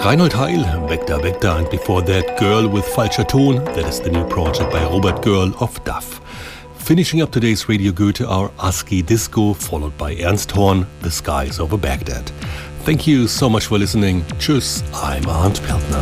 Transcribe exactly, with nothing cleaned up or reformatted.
Reinhold Heil, Weg da, Weg da, and before that, Girl with Falscher Ton. That is the new project by Robert Girl of D A F. Finishing up today's Radio Goethe, our ASCII Disco, followed by Ernst Horn, The Skies over Baghdad. Thank you so much for listening. Tschüss, I'm Arndt Peltner.